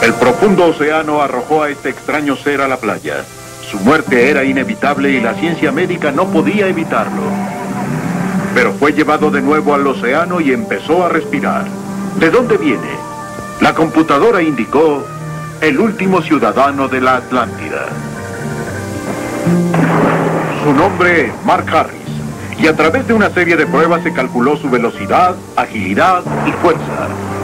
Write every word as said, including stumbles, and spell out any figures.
El profundo océano arrojó a este extraño ser a la playa. Su muerte era inevitable y la ciencia médica no podía evitarlo. Pero fue llevado de nuevo al océano y empezó a respirar. ¿De dónde viene? La computadora indicó el último ciudadano de la Atlántida. Su nombre, Mark Harris. Y a través de una serie de pruebas se calculó su velocidad, agilidad y fuerza.